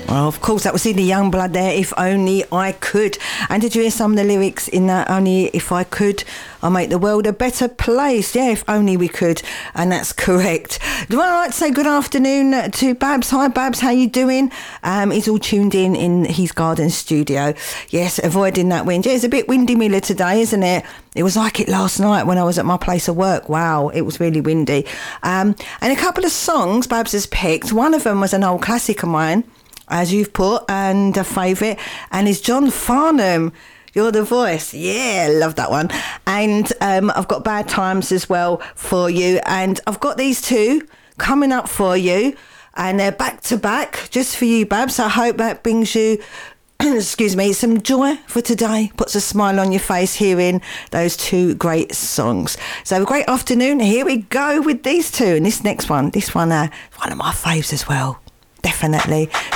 Well, of course, that was in the Youngblood there, If Only I Could. And did you hear some of the lyrics in that? Only if I could, I'll make the world a better place. Yeah, if only we could. And that's correct. Do I like to say good afternoon to Babs? Hi, Babs, how you doing? He's all tuned in his garden studio. Yes, avoiding that wind. Yeah, it's a bit windy, Miller, today, isn't it? It was like it last night when I was at my place of work. Wow, it was really windy. And a couple of songs Babs has picked. One of them was an old classic of mine, as you've put, and a favourite, and it's John Farnham, You're the Voice. Yeah, love that one. And I've got Bad Times as well for you, and I've got these two coming up for you, and they're back to back just for you, Babs. I hope that brings you excuse me, some joy for today, puts a smile on your face hearing those two great songs. So a great afternoon. Here we go with these two, and this next one, one of my faves as well. Definitely.